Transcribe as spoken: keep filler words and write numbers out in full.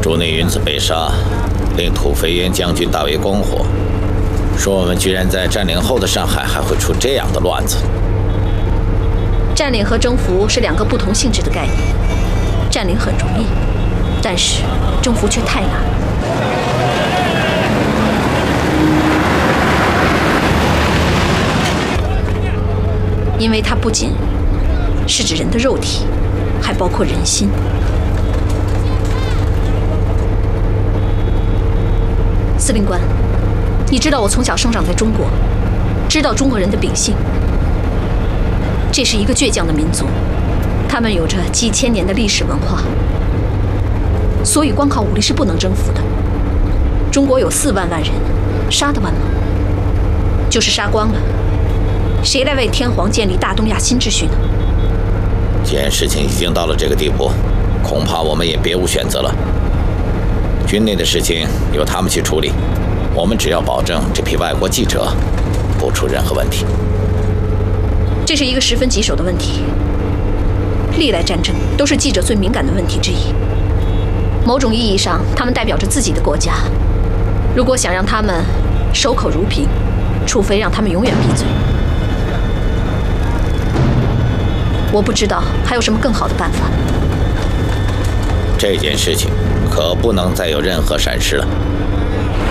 竹内云子被杀，令土肥原将军大为光火，说我们居然在占领后的上海还会出这样的乱子。 占领和征服是两个不同性质的概念，占领很容易，但是征服却太难。因为它不仅是指人的肉体，还包括人心。司令官，你知道我从小生长在中国，知道中国人的秉性。这是一个倔强的民族，他们有着几千年的历史文化，所以光靠武力是不能征服的。中国有四万万人，杀得完吗？就是杀光了，谁来为天皇建立大东亚新秩序呢？ 既然事情已经到了这个地步，恐怕我们也别无选择了。军内的事情由他们去处理，我们只要保证这批外国记者不出任何问题。 这是一个十分棘手的问题，历来战争都是记者最敏感的问题之一。某种意义上，他们代表着自己的国家。如果想让他们守口如瓶，除非让他们永远闭嘴。我不知道还有什么更好的办法。 这件事情可不能再有任何闪失了。